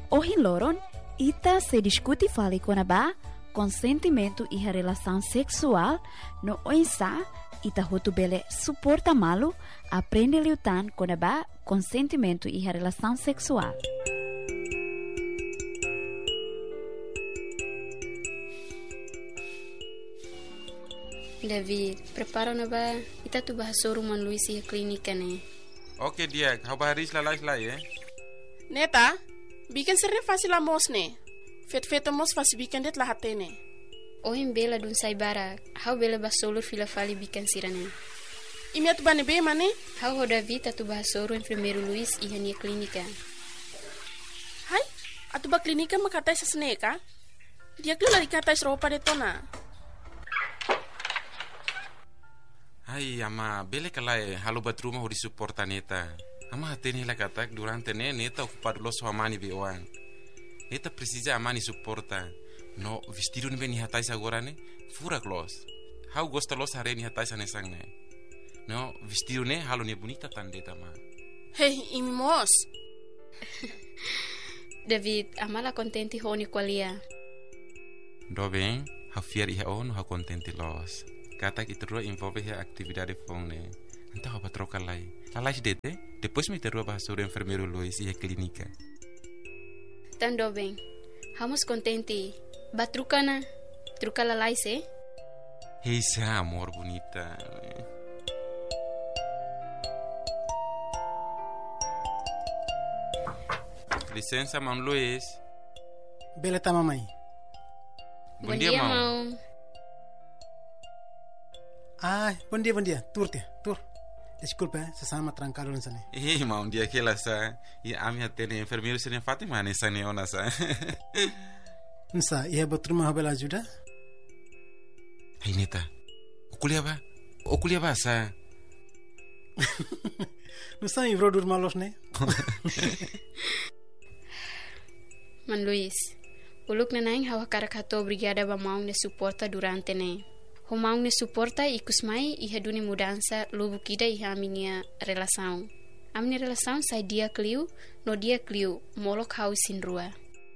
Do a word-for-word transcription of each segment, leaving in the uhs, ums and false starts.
Hoje loron, ita se discute fale com a consentimento e a relação sexual no oinsa, ita hotu bele suporta malu, aprende liutan com a consentimento e a relação sexual. David, prepara na ba? Ita tu bahasa rumah Luis e a clínica, né? Ok, dia, hau baharis la life lá, eh? Neta, bikin sering fácil a mos, né? Fet-fet mos fácil bikin det lah hati, né? Ohim bela dun sai barak, hau bela basolur fila fali bikin sirane. Imi atu bane be mane? Hau ho David atu bahasa ru enfermeiro Luis e a nia clínica. Hai, atu ba clínica makatai sa sneka? Dia klu lari katai roupa de tona. Ai, ama, bele kalai halo batruma ho di suporta neta. Ama hateni la katak durante ne neta ocupado lo so amani be oan. Neta precisa amani suporta. No vestido ne beni hatai agora ne fura clos. Hau gosta los hareni hatai sa nesang ne. No vestido ne halo ne bonita tandeta ma. Hey, imi mos. David, amala contenti honi qualia. Do bem, hau fiar iha on hau contenti los. Kata que terua envolve a atividade fong né. Então a troca lá. A lá de te, depois me terua para o enfermeiro Luis e a clínica. Tando bem. Vamos contente. Batrucana, truca la lá se. Esse amor bonita. Licença, mão Luis. Beleza, mamãe. Bom, Bom dia, dia mão. Ah, bom dia, bom dia. Tur, tia, tur. Desculpa, eh, sesama trancado nessa né. Eh, mau um dia que ela sa, e a minha tene enfermeiro se nem Fátima nessa neona sa. Nessa, ia batruma habela ajuda? Hey neta, o kuliah ba? O kuliah ba sa? Não sabe bro durmalos né? Man Luis, uluk na naing hawa karakato brigada ba maung ne suporta durante ne. Homaung ne suporta ikus mai iha duni mudança lubu kida iha aminia relação. Amni relação sai dia kliu, no dia kliu, molok hau sin rua.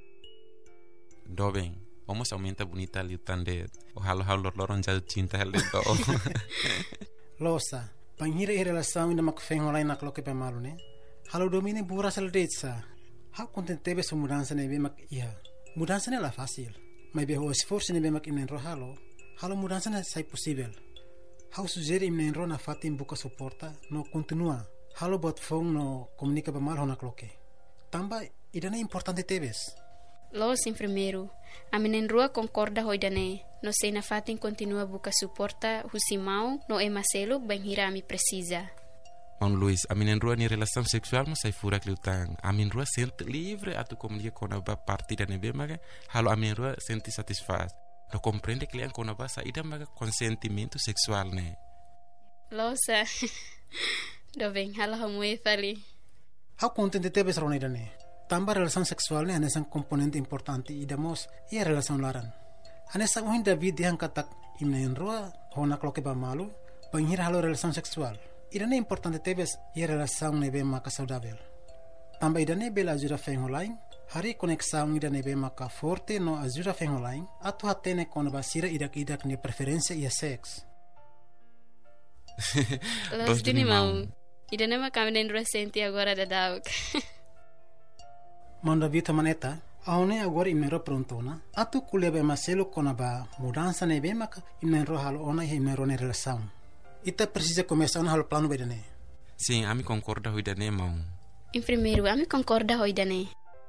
Do bem, vamos aumenta bonita ali tande. O halo halo loron jadu cinta hal do. Losa, panghira i relação ina makfeng olai nak loke pe malu ne. Halo domine bura sal detsa. Hau contentebe su mudança ne be mak iha. Mudança ne la fácil. Mai be ho esforço ne be mak imnen rohalo. Halo mudança não é possível. Hau sugere imnen ro na fatim buka suporta no continua. Halo bot fong no comunica ba mal hona cloque. Tamba idane importante tebes. Los enfermeiro, a menen rua concorda hoidane. No sei na fatim continua buka suporta husimau no e maselo bem hirami precisa. Mano Luis, a menen rua ni relação sexual não sai fura cliutang. A menen rua sente livre a tu comunica com a partida nebe maga. Halo a menen rua sente satisfaz. No compreende que ele com a base ida maga consentimento sexual né. Losa. Do bem, hala hamue fali. Hau contente tebes ronida né. Tamba relação sexual né anesan componente importante ida mos e a relação laran. Anesa uhin David dihan katak imnen roa hona kloke ba malu banhir halo relação sexual. Ida né importante tebes e a relação nebe maka saudável. Tamba ida né bela ajuda feng online. Hari conexão ida nebe maka forte no ajuda feng online atu hatene kono basira idak idak ne preferência e sex. Los dini mau. Ida nema kamenen recente agora da dauk. Manda vita maneta, aone agora imero prontona, atu kulebe maselo kona ba mudança nebe maka imero halo ona e imero ne relação. Ita precisa começar no halo plano bedane. Sim, ami concorda hoidane mau. Enfermeiro, ami concorda hoidane.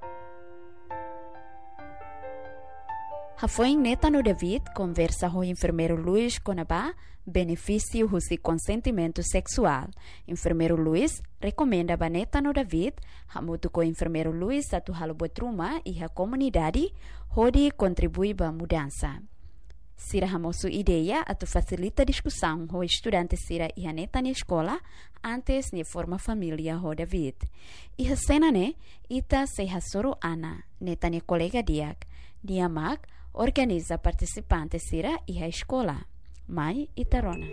Foi neta no David conversa com o enfermeiro Luis com a benefício do consentimento sexual. Enfermeiro Luis recomenda a neta no David, hamutu com o enfermeiro Luis a tu halo botruma e a comunidade, onde contribui para a mudança. Sira hamosu ideia a tu facilita discussão com estudante sira e a neta na escola antes de forma família com David. E a cena ne ita se hasoro Ana, neta ne colega diak, diamak organiza participantes sira e a escola. Mai e Tarona.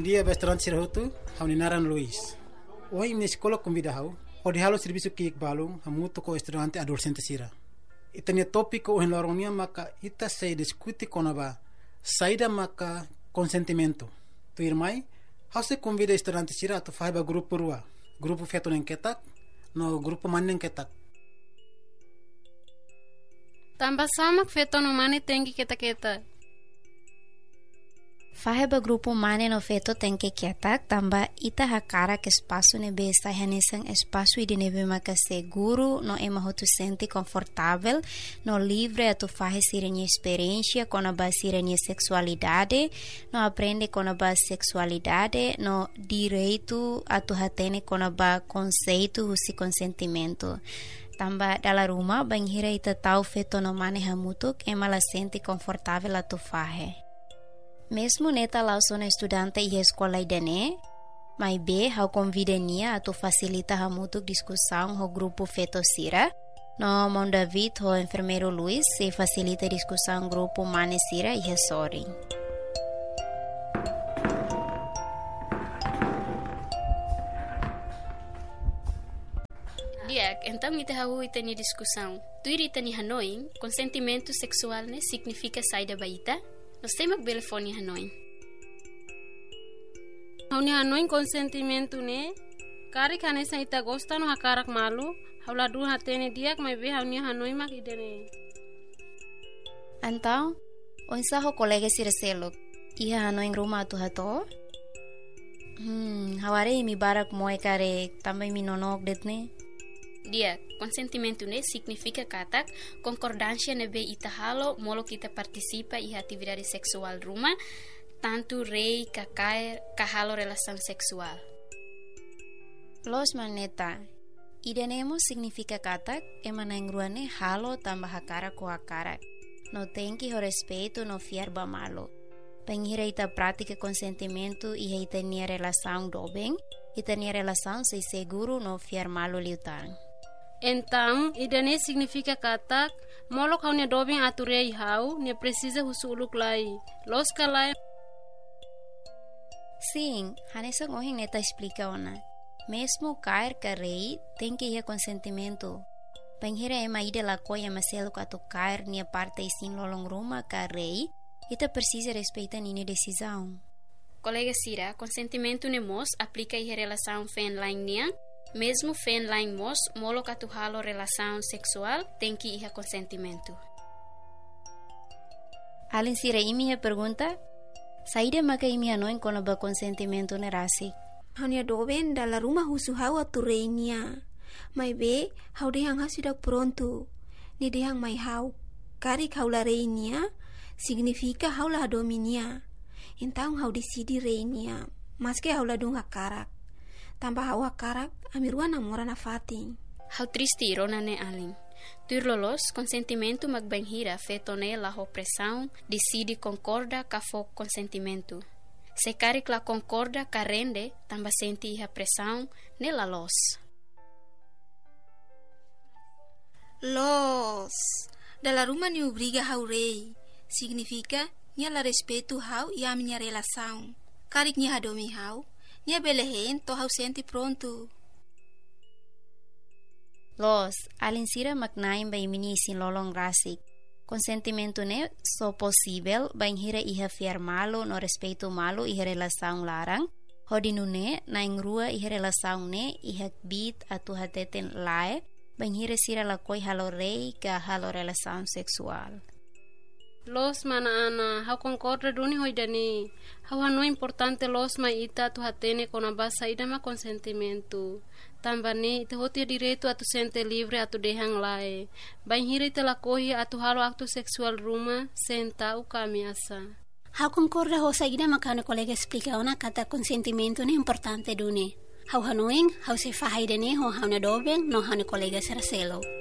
dia restaurante sirahutu, hau ninaran Luis. Oi imne sekolah convida hau, hodi halo serviço kiik balung, hamuto ko restaurante adolescente sira. Itania tópico en loronia maka ita se discuti konaba, saída maka consentimento. Tu irmai, hau se convida restaurante sira tu faiba grupo rua, grupo feto neng ketak, no grupo man neng ketak. Tambah sama feto no mane tengi kita-kita. Faheba grupo mane no feto tenke ketak tamba ita hakara ke espaço nebe está hanesang espaço ide nebe maka seguro no ema hotu senti confortável no livre atu fahe sirenia experiência com a basirenia sexualidade no aprende com a base sexualidade no direito atu hatene com a ba conceito husi consentimento. Tamba dala rumah banghira ita tau feto no mane hamutuk ema la senti confortável atu fahe. Mesmo neta lá sou estudante e escola idane, mas B, hau convidania a tu facilita a mutu discussão o grupo feto sira. No mon David o enfermeiro Luis se facilita discussão grupo mane sira e resori. Diak, então ita hau itani discussão. Tu irita ni Hanoi, consentimento sexual ne significa saída baita? Nós temos telefone Hanoi. Hauni Hanoi consentimento ne, kari kanesa ita gosta no hakarak malu, haula dur hatene diak mai be hauni Hanoi mak idene. Então, onsa ho colega sirselok, iha Hanoi rumah tu hato? Hmm, haware mi barak moe kare também mi nonok detne. Dia, consentimento ne significa katak concordância nebe ita halo molo kita participa e atividade sexual ruma, tanto rei kakaer kahalo relação sexual. Los maneta, idenemo significa katak emana engruane halo tambah hakara ko hakara. No tenki ho respeito no fiar ba malo. Penghira ita prática consentimento e ita nia relação dobeng, ita nia relação se seguro no fiar malo liutang. Então, idane significa katak, molo kau ne dobing aturei hau, ne precisa husuluk lai. Los kalai. Sim, hanesa ngohing neta explica ona. Mesmo cair carei, tem que ir consentimento. Penghira ema ide la coia maselo kato cair nia parte sin lolong ruma carei, ita precisa respeitar nini decisão. Colega Sira, consentimento ne mos aplica em relação fen lain nia. Mesmo fen lain mos, molo katu halo relação sexual, tem que ir a consentimento. Alin Sira imi he pergunta, saída maka imi anoin kono ba consentimento ne rasi. Hanya doben dala rumah husu hawa turenia. Mai be, hau dehang hasidak pronto. Ni dehang mai hau. Kari kaula reinia, significa haula dominia. Então hau decidi reinia, mas que haula dung hakarak. Tambah hau hakarak, amirua namora na fatin. Hau triste irona ne alin. Tur lolos, consentimento magbanhira fetone la opressão, decide concorda ka fo consentimento. Se carik la concorda ka rende, tamba senti a pressão ne la los. Los, dala rumah ni obriga hau rei, significa nia la respeito hau e a minha relação. Karik nia hadomi hau, nia belehen to hau senti pronto. Los, alin sira maknaim ba imini sin lolong rasik. Consentimento ne so possível banhira iha fiar malo no respeito malo iha relação larang. Hodinu ne na ingrua iha relação ne iha bit atu hateten lae banhira sira la koi halo rei ka halo relação sexual. Los mana ana, hau concorda duni hoidani. Hau hanu importante los ma ita tu hatene con a basa ida ma consentimento. Tambane te hoti direito atu sente livre atu dehang lae. Banhira ita la kohi atu halo acto sexual ruma senta u kamiasa. Hau concorda ho saída makana colega explica ona kata consentimento ne importante duni. Hau hanuing, hau se fahaidane ho hau na dobeng no hau ne colega seraselo.